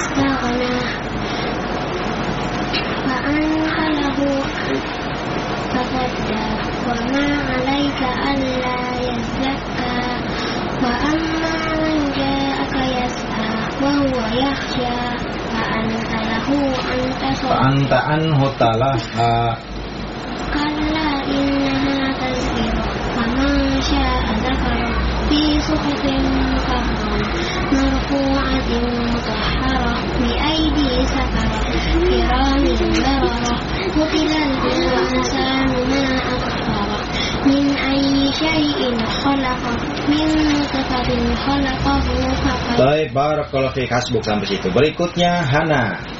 استغنى فأنت له تصدى وما عليك ألا يزكى وأما من جاءك يسعى وهو يخشى فأنت عنه تلهى كلا إنها تذكرة فمن شاء ذكره في صحف مطهرة مرفوعة مطهرة بأيدي سفرة كرام بررة قتل الإنسان ما أكفره من أي شيء خلقه من نطفة خلقه فقدره. Baik, barakallahu fiik. Hasbuk sampai situ. Berikutnya Hana.